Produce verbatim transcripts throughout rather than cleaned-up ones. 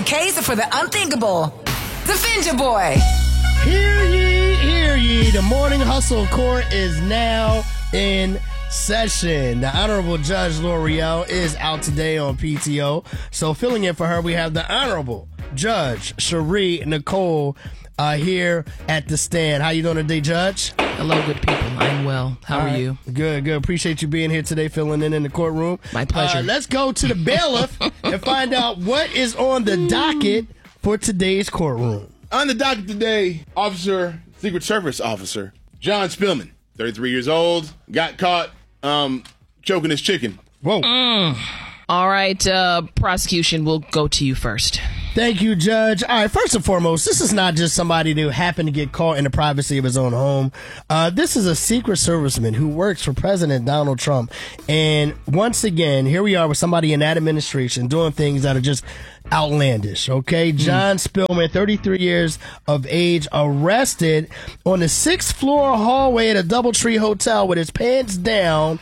the case for the unthinkable. Defend your boy. Hear ye, hear ye. The morning hustle court is now in session. The Honorable Judge L'Oreal is out today on P T O. So filling in for her, we have the Honorable Judge Cherie Nicole uh, here at the stand. How you doing today, Judge? Hello, good people. I'm well. How All are right. you? Good, good. Appreciate you being here today, filling in in the courtroom. My pleasure. Uh, let's go to the bailiff and find out what is on the docket for today's courtroom. On the docket today, Officer, Secret Service Officer, John Spillman, thirty-three years old, got caught um, choking his chicken. Whoa. Mm. All right, uh, prosecution, we'll go to you first. Thank you, Judge. All right, first and foremost, this is not just somebody who happened to get caught in the privacy of his own home. Uh, this is a Secret Serviceman who works for President Donald Trump. And once again, here we are with somebody in that administration doing things that are just outlandish, okay? Mm. John Spillman, thirty-three years of age, arrested on the sixth floor hallway at a Doubletree Hotel with his pants down,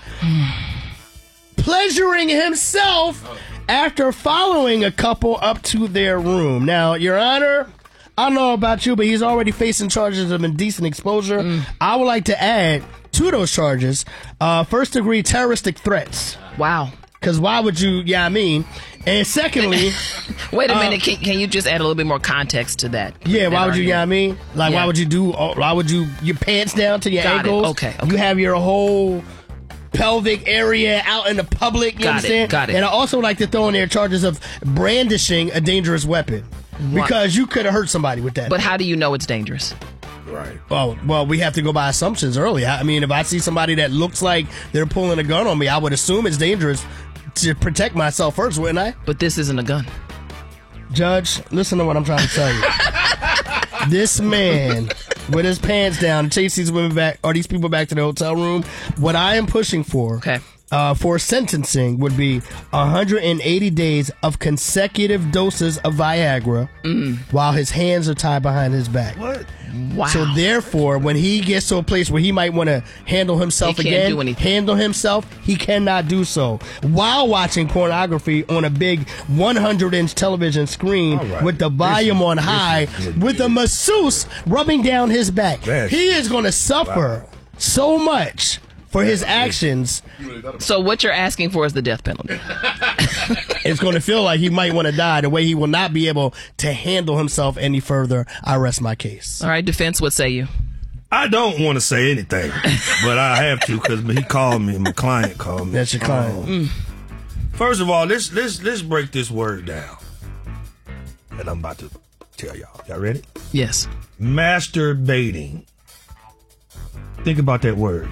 pleasuring himself after following a couple up to their room. Now, Your Honor, I don't know about you, but he's already facing charges of indecent exposure. Mm. I would like to add to those charges, uh, first degree terroristic threats. Wow. Because why would you, yeah, I mean, and secondly... Wait a uh, minute, can, can you just add a little bit more context to that? Yeah, that why would you, yeah, I mean? Like, yeah. why would you do, why would you, your pants down to your Got ankles? It. Okay, okay. You have your whole pelvic area out in the public, you got understand? It, got it. And I also like to throw in there charges of brandishing a dangerous weapon. What? Because you could have hurt somebody with that. But how do you know it's dangerous? Right. Oh, well, we have to go by assumptions early. I mean, if I see somebody that looks like they're pulling a gun on me, I would assume it's dangerous to protect myself first, wouldn't I? But this isn't a gun. Judge, listen to what I'm trying to tell you. This man with his pants down to chase these women back, or these people back to the hotel room. What I am pushing for, okay. uh, for sentencing would be one hundred eighty days of consecutive doses of Viagra mm. while his hands are tied behind his back. What? Wow. So therefore, when he gets to a place where he might want to handle himself he can't again, do anything. handle himself, he cannot do so while watching pornography on a big one hundred inch television screen right. with the volume is, on high, with a masseuse rubbing down his back. That's, he is going to suffer wow. so much for his actions. So what you're asking for is the death penalty. It's going to feel like he might want to die the way he will not be able to handle himself any further. I rest my case. All right, defense, what say you? I don't want to say anything, but I have to because he called me, my client called me. That's your client. Um, mm. First of all, let's, let's, let's break this word down. And I'm about to tell y'all. Y'all ready? Yes. Masturbating. Think about that word.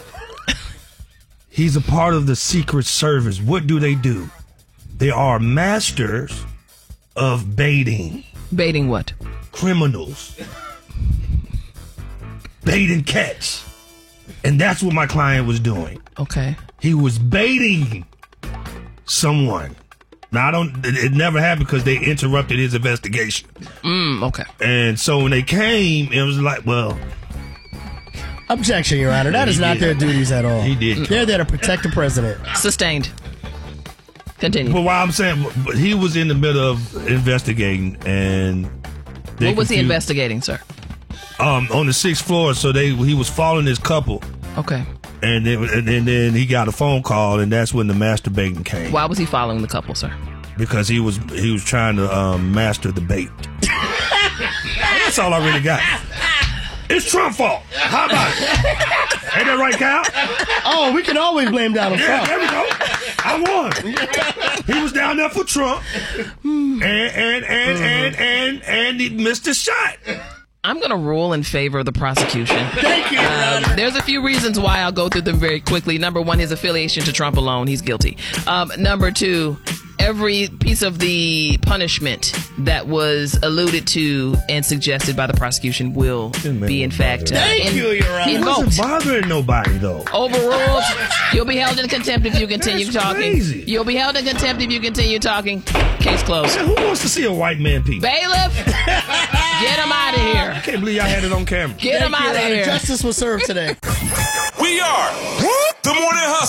He's a part of the Secret Service. What do they do? They are masters of baiting. Baiting what? Criminals. Bait and catch. And that's what my client was doing. Okay. He was baiting someone. Now, I don't, it, it never happened because they interrupted his investigation. Mm, okay. And so when they came, it was like, well... Objection, Your Honor. That is not their duties at all. He did. They're there to protect the president. Sustained. Continue. But what I'm saying, but he was in the middle of investigating, and they what was he confused, investigating, sir? Um, on the sixth floor. So they he was following his couple. Okay. And then and, and then he got a phone call, and that's when the masturbating came. Why was he following the couple, sir? Because he was he was trying to um, master the bait. That's all I really got. It's Trump's fault. How about it? Ain't that right, Kyle? Oh, we can always blame Donald yeah, Trump. There we go. I won. He was down there for Trump, and and and and and and he missed his shot. I'm going to rule in favor of the prosecution. Thank you. Um, there's a few reasons why. I'll go through them very quickly. Number one, his affiliation to Trump alone. He's guilty. Um, number two, every piece of the punishment that was alluded to and suggested by the prosecution will be, in fact, uh, Thank in, you, Your Honor. It wasn't bothering nobody, though. Overruled. You'll be held in contempt if you continue That's talking. Crazy. You'll be held in contempt if you continue talking. Case closed. Man, who wants to see a white man pee? Bailiff, get him out of here. I can't believe y'all had it on camera. Get him out of here. Justice was served today. We are the Morning Hustle.